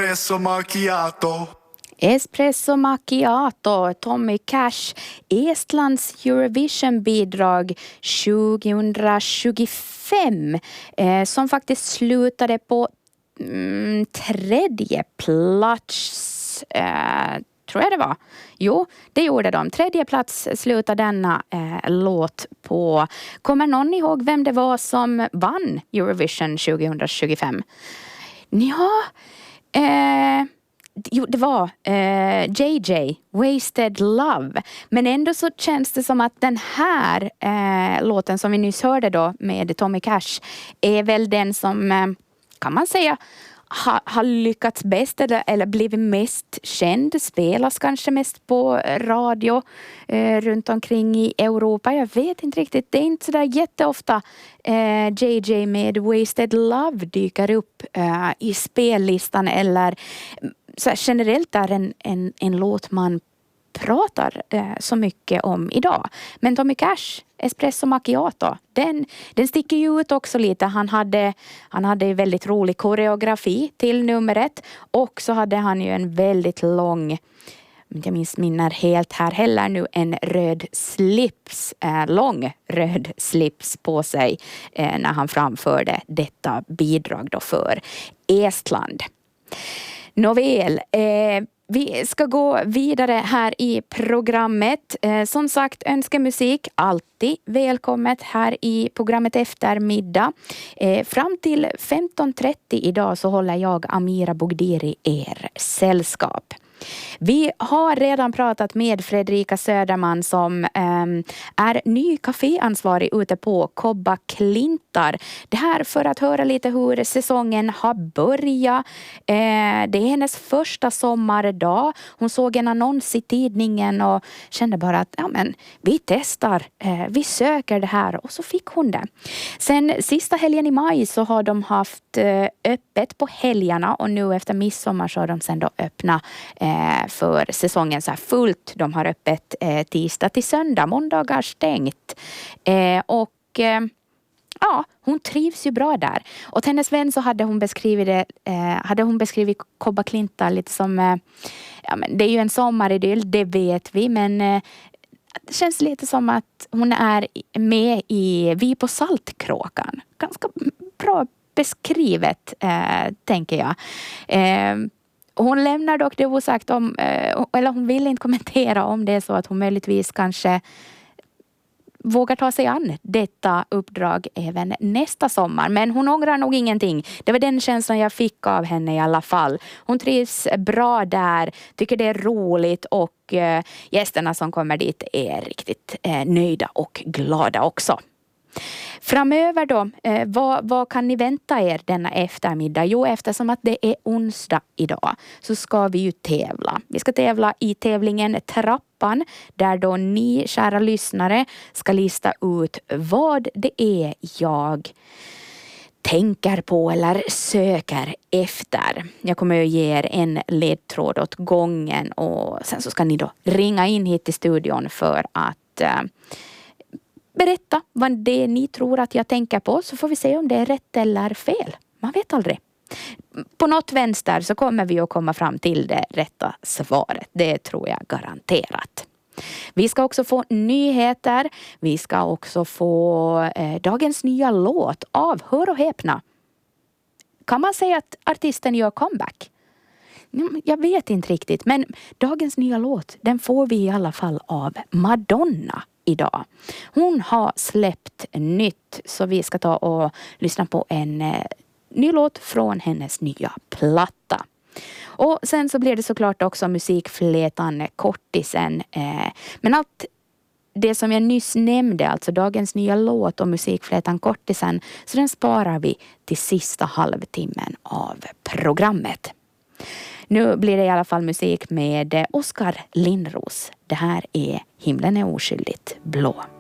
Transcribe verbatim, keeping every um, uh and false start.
Espresso macchiato. Espresso macchiato, Tommy Cash, Estlands Eurovision-bidrag tjugohundratjugofem eh, som faktiskt slutade på mm, tredje plats, eh, tror jag det var. Jo, det gjorde de. Tredje plats slutade denna eh, låt på. Kommer någon ihåg vem det var som vann Eurovision tjugohundratjugofem? Ja, eh... Jo, det var eh, J J, Wasted Love. Men ändå så känns det som att den här eh, låten som vi nyss hörde då med Tommy Cash är väl den som, eh, kan man säga, ha, har lyckats bäst eller, eller blivit mest känd. Spelas kanske mest på radio eh, runt omkring i Europa. Jag vet inte riktigt. Det är inte så där jätteofta eh, J J med Wasted Love dyker upp eh, i spellistan eller så generellt är en, en, en låt man pratar eh, så mycket om idag. Men Tommy Cash, Espresso Macchiato, den, den sticker ju ut också lite. Han hade, han hade väldigt rolig koreografi till numret. Och så hade han ju en väldigt lång, jag minns minnar helt här heller nu, en röd slips, eh, lång röd slips på sig eh, när han framförde detta bidrag då för Estland. Nåväl, eh, vi ska gå vidare här i programmet. Eh, som sagt, önskemusik alltid välkommet här i programmet Eftermiddag. Eh, fram till femton trettio idag så håller jag, Amira Bogdiri, er sällskap. Vi har redan pratat med Fredrika Söderman som um, är ny kaféansvarig ute på Kobba Klintar. Det här för att höra lite hur säsongen har börjat. Eh, det är hennes första sommardag. Hon såg en annons i tidningen och kände bara att ja, men, vi testar, eh, vi söker det här, och så fick hon det. Sen sista helgen i maj så har de haft eh, öppet på helgerna, och nu efter midsommar så har de sen då öppnat eh, för säsongen så här fullt. De har öppet eh, tisdag till söndag, måndagar stängt. Eh, och eh, ja, hon trivs ju bra där. Och till hennes vän så hade hon beskrivit det, eh, hade hon beskrivit Kobba Klintar lite som, eh, ja men det är ju en sommaridyll, det vet vi, men eh, det känns lite som att hon är med i Vi på Saltkråkan. Ganska bra beskrivet, eh, tänker jag. Eh, Hon lämnar dock det osagt om, eller hon vill inte kommentera om det är så att hon möjligtvis kanske vågar ta sig an detta uppdrag även nästa sommar. Men hon ångrar nog ingenting. Det var den känslan jag fick av henne i alla fall. Hon trivs bra där, tycker det är roligt, och gästerna som kommer dit är riktigt nöjda och glada också. Framöver då, eh, vad, vad kan ni vänta er denna eftermiddag? Jo, eftersom att det är onsdag idag så ska vi ju tävla. Vi ska tävla i tävlingen Trappan, där då ni kära lyssnare ska lista ut vad det är jag tänker på eller söker efter. Jag kommer att ge er en ledtråd åt gången, och sen så ska ni då ringa in hit till studion för att eh, berätta vad det ni tror att jag tänker på, så får vi se om det är rätt eller fel. Man vet aldrig. På något vänster så kommer vi att komma fram till det rätta svaret. Det tror jag garanterat. Vi ska också få nyheter. Vi ska också få eh, dagens nya låt av, hör och häpna, kan man säga att artisten gör comeback? Jag vet inte riktigt, men dagens nya låt, den får vi i alla fall av Madonna idag. Hon har släppt nytt, så vi ska ta och lyssna på en eh, ny låt från hennes nya platta. Och sen så blir det såklart också musikflätan Kortisen. Eh, men allt det som jag nyss nämnde, alltså dagens nya låt och musikflätan Kortisen, så den sparar vi till sista halvtimmen av programmet. Nu blir det i alla fall musik med Oskar Lindros. Det här är Himlen är oskyldigt blå.